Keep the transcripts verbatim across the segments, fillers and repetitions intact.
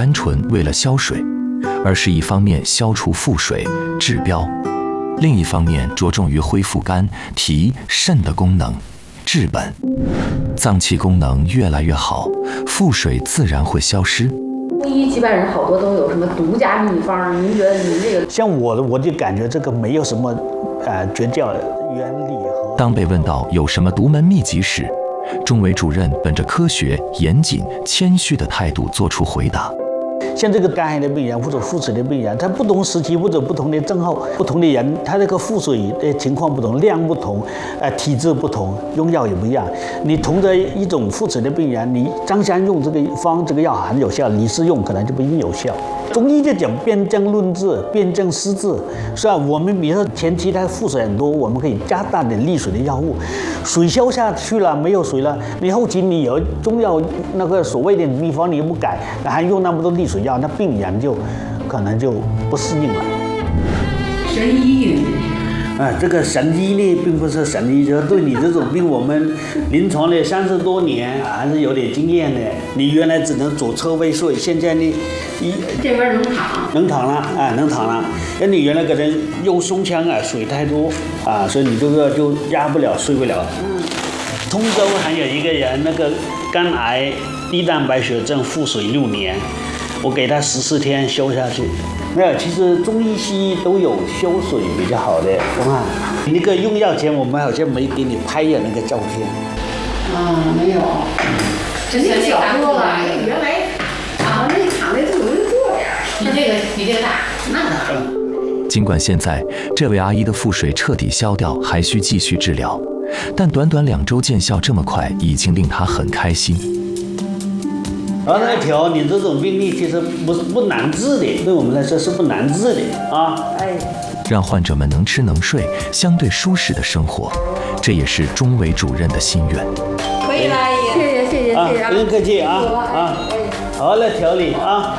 单纯为了消水，而是一方面消除腹水治标，另一方面着重于恢复肝、脾、肾的功能，治本。脏器功能越来越好，腹水自然会消失。 中医基本上好多都有什么独家秘方，您觉得您这个？ 像我的，我就感觉这个没有什么呃绝教原理和。 当被问到有什么独门秘籍时，钟伟主任本着科学、严谨、谦虚的态度做出回答。 像这个肝癌的病人或者腹水的病人，他不同时期或者不同的症候，不同的人，他这个腹水的情况不同，量不同，呃，体质不同，用药也不一样。你同着一种腹水的病人，你张三用这个方这个药很有效，李四用可能就不一定有效。中医就讲辨证论治，辨证施治，是吧？我们比如说前期他腹水很多，我们可以加大点利水的药物，水消下去了，没有水了，你后期你有中药那个所谓的秘方你又不改，还用那么多利水药，那病人就可能就不适应了。 神医。 啊，这个神医呢，并不是神医，就是对你这种病，我们临床的三十多年还是有点经验的。你原来只能左侧位睡，现在呢，一这边能躺， 能躺了啊，能躺了。那你原来可能右胸腔啊水太多啊，所以你这个就压不了，睡不了。嗯。通州还有一个人，那个肝癌、低蛋白血症、腹水六年，我给他十四天休下去。没有，其实中医西医都有修水比较好的。我看那个用药前，我们好像没给你拍呀那个照片。 啊，没有。这个小多了，原来躺着躺着就有人坐呀。你这个比这个大，那个。 尽管现在这位阿姨的腹水彻底消掉，还需继续治疗，但短短两周见效这么快，已经令她很开心。然后那条你这种病例其实不是不难治的，对我们来说是不难治的啊。哎，让患者们能吃能睡，相对舒适的生活，这也是钟伟主任的心愿。 可以了，阿姨，谢谢谢谢谢谢啊， 不用客气啊啊，好来调理啊。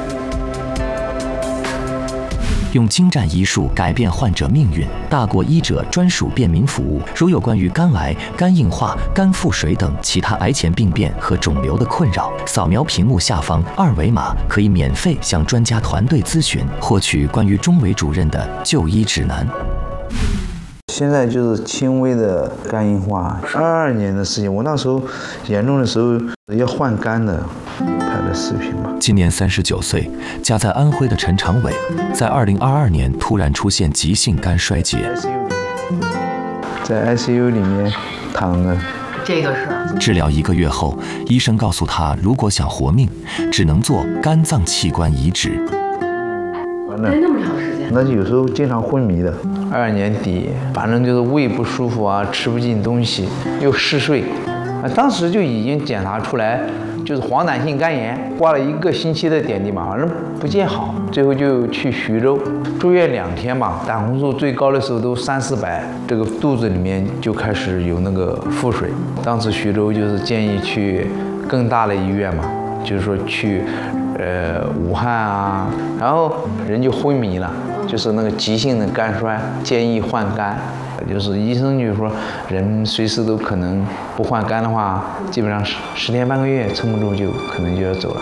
用精湛医术改变患者命运，大国医者专属便民服务。如有关于肝癌、肝硬化、肝腹水等其他癌前病变和肿瘤的困扰，扫描屏幕下方二维码，可以免费向专家团队咨询，获取关于钟伟主任的就医指南。 现在就是轻微的肝硬化，二二年的事情，我那时候严重的时候要换肝的，拍的视频嘛。 今年三十九岁，家在安徽的陈长伟，在二零二二年突然出现急性肝衰竭， 在 I C U 里面躺着。 这个是治疗一个月后，医生告诉他，如果想活命，只能做肝脏器官移植。 完了， 那么长时间， 那有时候经常昏迷的。二二年底，反正就是胃不舒服啊，吃不进东西，又嗜睡，啊，当时就已经检查出来就是黄疸性肝炎，挂了一个星期的点滴嘛，反正不见好，最后就去徐州住院两天嘛，胆红素最高的时候都三四百，这个肚子里面就开始有那个腹水。当时徐州就是建议去更大的医院嘛，就是说去呃武汉啊，然后人就昏迷了，就是那个急性的肝衰，建议换肝。就是医生就是说，人随时都可能不换肝的话，基本上十十天半个月撑不住就可能就要走了。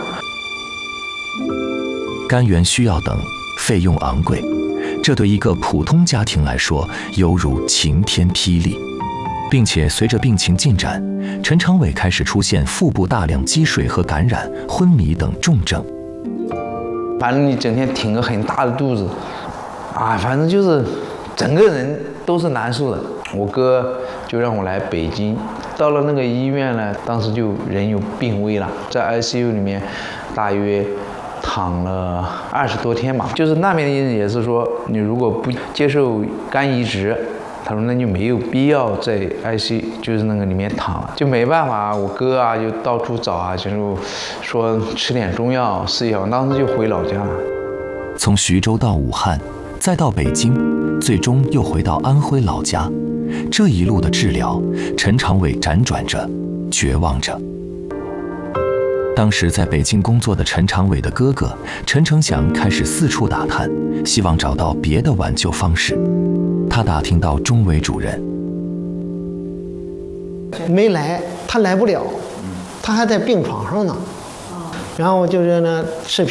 肝源需要等，费用昂贵，这对一个普通家庭来说犹如晴天霹雳。并且随着病情进展，陈长伟开始出现腹部大量积水和感染、昏迷等重症。 反正你整天挺个很大的肚子，啊，反正就是整个人都是难受的。我哥就让我来北京，到了那个医院呢，当时就人有病危了，在 I C U 里面大约躺了二十多天吧。就是那边的医生也是说，你如果不接受肝移植，他说那就没有必要在 I C U 就是那个里面躺了，就没办法，我哥啊就到处找啊，就是说吃点中药试一下，当时就回老家了。 从徐州到武汉，再到北京，最终又回到安徽老家。这一路的治疗，陈长伟辗转着，绝望着。当时在北京工作的陈长伟的哥哥陈成祥开始四处打探，希望找到别的挽救方式。他打听到钟伟主任， 没来，他来不了，他还在病床上呢。然后就是呢，视频。